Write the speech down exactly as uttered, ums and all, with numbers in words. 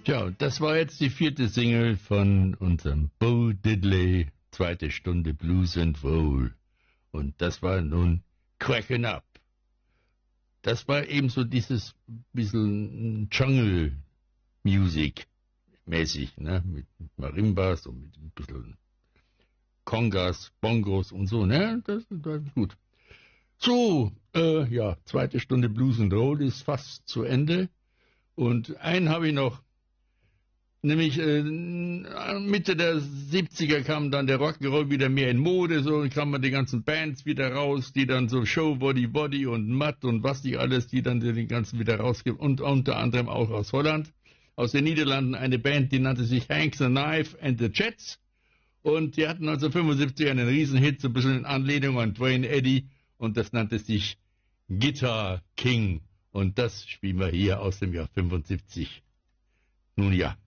Tja, das war jetzt die vierte Single von unserem Bo Diddley, zweite Stunde Blues and Roll. Und das war nun Crackin' Up. Das war eben so dieses bisschen Jungle Music mäßig, ne, mit Marimbas und mit ein bisschen Congas, Bongos und so, ne, das, das ist gut. So, äh, ja, zweite Stunde Blues and Roll ist fast zu Ende. Und einen habe ich noch. Nämlich äh, Mitte der siebziger kam dann der Rock'n'Roll wieder mehr in Mode, so kamen die ganzen Bands wieder raus, die dann so Show Body Body und Matt und was die alles, die dann die ganzen wieder rausgeben und unter anderem auch aus Holland, aus den Niederlanden eine Band, die nannte sich Hank the Knife and the Jets und die hatten neunzehnhundertfünfundsiebzig einen Riesenhit, so ein bisschen in Anlehnung an Dwayne Eddy und das nannte sich Guitar King und das spielen wir hier aus dem Jahr fünfundsiebzig. Nun ja.